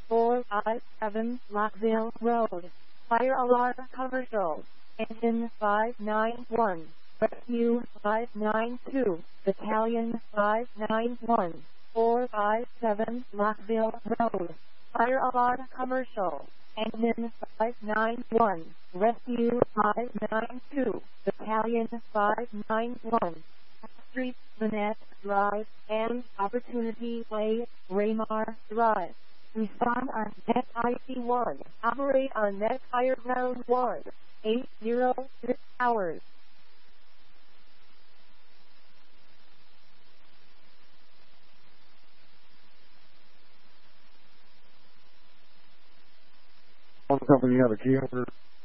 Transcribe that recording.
457 Lockville Road. Fire alarm commercial. Engine 591. Rescue 592. Battalion 591. 457 Lockville Road. Fire alarm commercial. Engine 591. Rescue 592. Battalion 591. Street, Manette Drive, and Opportunity Way, Raymar Drive. Respond on Net IC1. Operate on Net Fire Ground 1. 806 hours. One company had a key holder.